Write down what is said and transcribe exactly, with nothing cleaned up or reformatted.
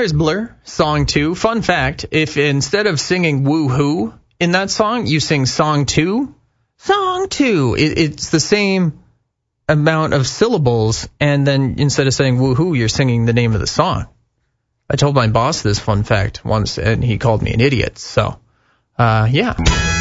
there's Blur, song two. Fun fact, if instead of singing woo-hoo in that song, you sing song two, song two, it, it's the same amount of syllables, and then instead of saying woo-hoo, you're singing the name of the song. I told my boss this fun fact once, and he called me an idiot, so, uh, yeah.